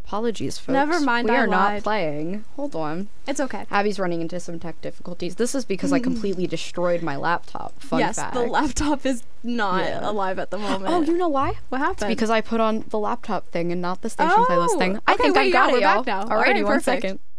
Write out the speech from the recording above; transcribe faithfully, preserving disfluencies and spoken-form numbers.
Apologies, folks. Never mind, We I are not lied. playing. Hold on. It's okay. Abby's running into some tech difficulties. This is because I completely destroyed my laptop. Fun yes, fact. the laptop is not Yeah. alive at the moment. Oh, you know why? What happened? Because I put on the laptop thing and not the station Oh, playlist thing. I okay, think wait, I got yeah, it, we're y'all. back now. Alrighty, Alright, one perfect. second.